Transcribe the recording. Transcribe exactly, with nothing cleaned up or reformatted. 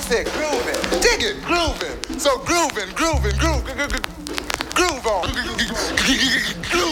said grooving. Dig it, grooving. So grooving, grooving, groove, groove on.